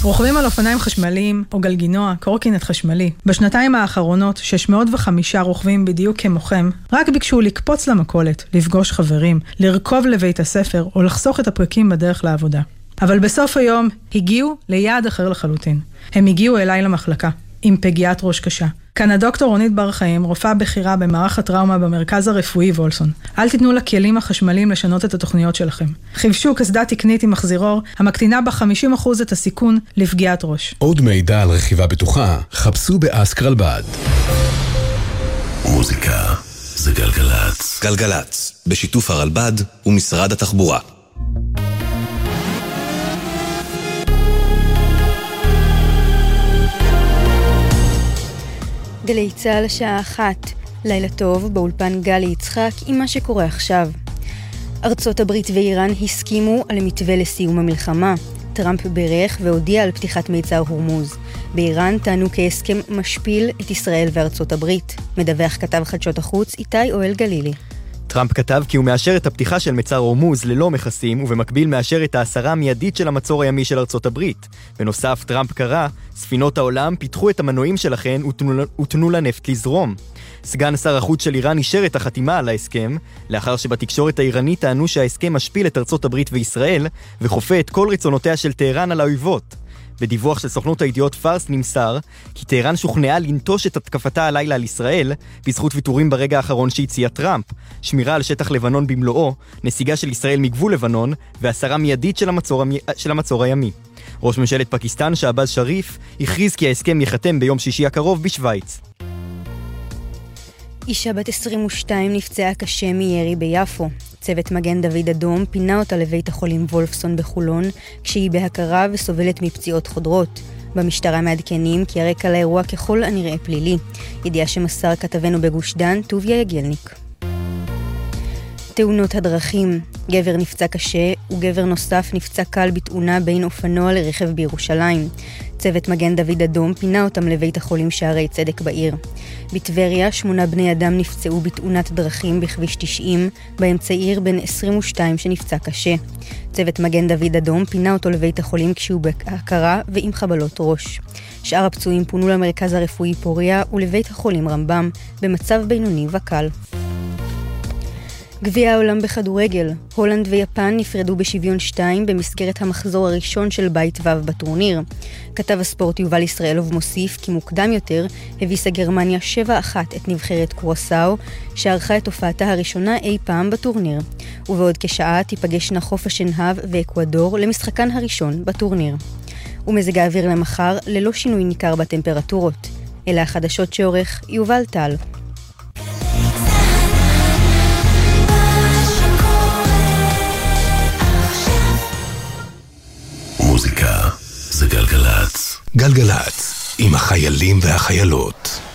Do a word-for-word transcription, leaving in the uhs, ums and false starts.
רוכבים על אופניים חשמליים או גלגינוע, קורקינט חשמלי. בשנתיים האחרונות, שש מאות וחמישה רוכבים בדיוק כמוכם, רק ביקשו לקפוץ למכולת, לפגוש חברים, לרכוב לבית הספר או לחסוך את הפרקים בדרך לעבודה. אבל בסוף היום הגיעו ליעד אחר לחלוטין. הם הגיעו אליי למחלקה, עם פגיעת ראש קשה. כאן הדוקטור רונית בר חיים, רופאה בכירה במערך הטראומה במרכז הרפואי וולפסון. אל תיתנו לכלים החשמליים לשנות את התוכניות שלכם. חיפשו קסדה תקנית עם מחזירור, המקטינה ב-חמישים אחוז את הסיכון לפגיעת ראש. עוד מידע על רכיבה בטוחה, חפשו באסק רלב"ד. מוזיקה זה גלגלץ. גלגלץ, בשיתוף הרלב"ד ומשרד התחבורה. גלי צהל השעה אחת, לילה טוב באולפן גלי יצחק עם מה שקורה עכשיו. ארצות הברית ואיראן הסכימו על מתווה לסיום המלחמה. טראמפ ברך והודיע על פתיחת מיצר הורמוז. באיראן טענו כהסכם משפיל את ישראל וארצות הברית. מדווח כתב חדשות החוץ איתי אוהל גלילי. טראמפ כתב כי הוא מאשר את הפתיחה של מצר הורמוז ללא מכסים, ובמקביל מאשר את ההסרה המיידית של המצור הימי של ארצות הברית. בנוסף, טראמפ קרא, ספינות העולם פיתחו את המנועים שלכן ותנו לנפט לזרום. סגן שר החוץ של איראן אישר את החתימה על ההסכם, לאחר שבתקשורת האיראנית טענו שההסכם משפיל את ארצות הברית וישראל, וחופה את כל רצונותיה של טהרן על האויבות. בדיווח של סוכנות הידיעות פארס נמסר כי טהרן שוכנעה לנטוש את התקפתה הלילה על ישראל בזכות ויתורים ברגע האחרון שהציע טראמפ, שמירה על שטח לבנון במלואו, נסיגה של ישראל מגבול לבנון והסרה מיידית של המצור, של המצור הימי. ראש ממשלת פקיסטן שעבאז שריף הכריז כי ההסכם ייחתם ביום שישי הקרוב בשוויץ. אישה בת עשרים ושתיים נפצעה קשה מירי ביפו. צוות מגן דוד אדום פינה אותה לבית החולים וולפסון בחולון, כשהיא בהכרה וסובלת מפציעות חודרות. במשטרה מעדכנים כי הרקע לאירוע ככל הנראה פלילי. ידיעה שמסר כתבנו בגוש דן, טוביה יגלניק. תאונות הדרכים. גבר נפצע קשה וגבר נוסף נפצע קל בתאונה בין אופנוע לרכב בירושלים. צוות מגן דוד אדום פינה אותם לבית החולים שערי צדק בעיר. בטבריה שמונה בני אדם נפצעו בתאונת דרכים בכביש תשעים, בהם צעיר בן עשרים ושתיים שנפצע קשה. צוות מגן דוד אדום פינה אותו לבית החולים כשהוא בהכרה ועם חבלות ראש. שאר הפצועים פונו למרכז הרפואי פוריה ולבית החולים רמב"ם במצב בינוני וקל. גביע העולם בכדורגל, הולנד ויפן נפרדו בשוויון שתיים במסגרת המחזור הראשון של בית ו' בטורניר. כתב הספורט יובל ישראלוב מוסיף כי מוקדם יותר הביסה גרמניה שבע אחת את נבחרת קורסאו, שערכה את הופעתה הראשונה אי פעם בטורניר. ובעוד כשעה תיפגשנה חוף השנהב ואקוודור למשחקן הראשון בטורניר. ומזג האוויר למחר ללא שינוי ניכר בטמפרטורות. אלה החדשות שעורך יובל טל. מוזיקה זה גלגלץ. גלגלץ, עם החיילים והחיילות.